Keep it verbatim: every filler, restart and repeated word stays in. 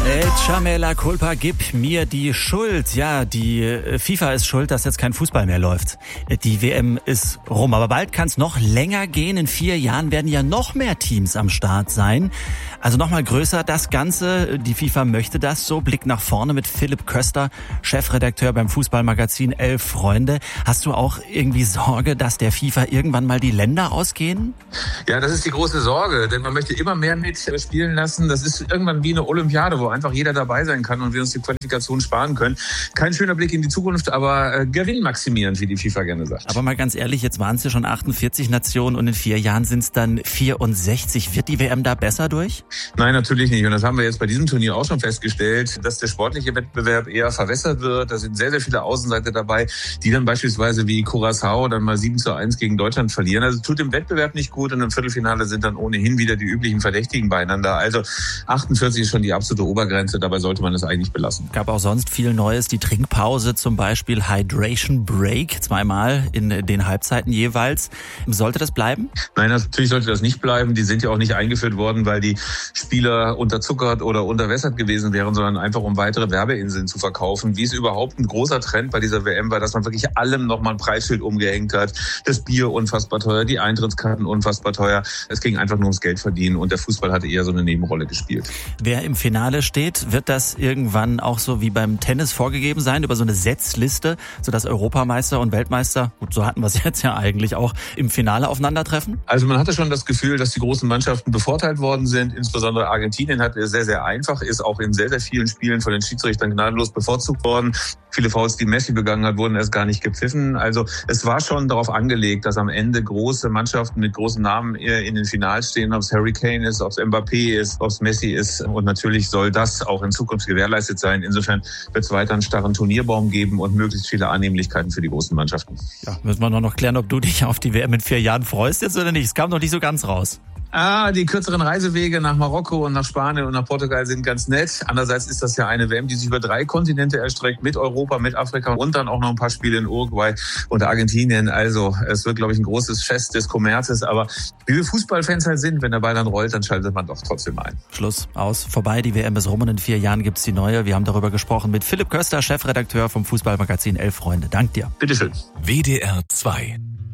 Chamela Culpa, gib mir die Schuld. Ja, die FIFA ist schuld, dass jetzt kein Fußball mehr läuft. Die W M ist rum, aber bald kann es noch länger gehen. In vier Jahren werden ja noch mehr Teams am Start sein. Also noch mal größer das Ganze. Die FIFA möchte das so. Blick nach vorne mit Philipp Köster, Chefredakteur beim Fußballmagazin Elf Freunde. Hast du auch irgendwie Sorge, dass der FIFA irgendwann mal die Länder ausgehen? Ja, das ist die große Sorge, denn man möchte immer mehr mitspielen lassen. Das ist irgendwann wie eine Olympiade, wo einfach jeder dabei sein kann und wir uns die Qualifikation sparen können. Kein schöner Blick in die Zukunft, aber äh, gewinnmaximierend, wie die FIFA gerne sagt. Aber mal ganz ehrlich, jetzt waren es ja schon achtundvierzig Nationen und in vier Jahren sind es dann vierundsechzig. Wird die W M da besser durch? Nein, natürlich nicht. Und das haben wir jetzt bei diesem Turnier auch schon festgestellt, dass der sportliche Wettbewerb eher verwässert wird. Da sind sehr, sehr viele Außenseiter dabei, die dann beispielsweise wie Curaçao dann mal sieben zu eins gegen Deutschland verlieren. Also tut dem Wettbewerb nicht gut und im Viertelfinale sind dann ohnehin wieder die üblichen Verdächtigen beieinander. Also achtundvierzig ist schon die absolute Obergrenze. Dabei sollte man es eigentlich belassen. Gab auch sonst viel Neues. Die Trinkpause zum Beispiel, Hydration Break, zweimal in den Halbzeiten jeweils. Sollte das bleiben? Nein, natürlich sollte das nicht bleiben. Die sind ja auch nicht eingeführt worden, weil die Spieler unterzuckert oder unterwässert gewesen wären, sondern einfach um weitere Werbeinseln zu verkaufen. Wie es überhaupt ein großer Trend bei dieser W M war, dass man wirklich allem nochmal ein Preisschild umgehängt hat. Das Bier unfassbar teuer, die Eintrittskarten unfassbar teuer. Es ging einfach nur ums Geld verdienen und der Fußball hatte eher so eine Nebenrolle gespielt. Wer im Finale steht, wird das irgendwann auch so wie beim Tennis vorgegeben sein, über so eine Setzliste, sodass Europameister und Weltmeister, gut, so hatten wir es jetzt ja eigentlich auch, im Finale aufeinandertreffen? Also man hatte schon das Gefühl, dass die großen Mannschaften bevorteilt worden sind. Insbesondere Argentinien hat es sehr, sehr einfach, ist auch in sehr, sehr vielen Spielen von den Schiedsrichtern gnadenlos bevorzugt worden. Viele Fouls, die Messi begangen hat, wurden erst gar nicht gepfiffen. Also es war schon darauf angelegt, dass am Ende große Mannschaften mit großen Namen in den Finals stehen, ob es Harry Kane ist, ob es Mbappé ist, ob es Messi ist. Und natürlich soll das auch in Zukunft gewährleistet sein. Insofern wird es weiter einen starren Turnierbaum geben und möglichst viele Annehmlichkeiten für die großen Mannschaften. Ja, müssen wir noch klären, ob du dich auf die W M in vier Jahren freust jetzt oder nicht. Es kam noch nicht so ganz raus. Ah, die kürzeren Reisewege nach Marokko und nach Spanien und nach Portugal sind ganz nett. Andererseits ist das ja eine W M, die sich über drei Kontinente erstreckt, mit Europa, mit Afrika und dann auch noch ein paar Spiele in Uruguay und Argentinien. Also es wird, glaube ich, ein großes Fest des Kommerzes. Aber wie wir Fußballfans halt sind, wenn der Ball dann rollt, dann schaltet man doch trotzdem ein. Schluss, aus, vorbei, die W M ist rum und in vier Jahren gibt's die neue. Wir haben darüber gesprochen mit Philipp Köster, Chefredakteur vom Fußballmagazin Elf Freunde. Dank dir. Bitteschön. W D R zwei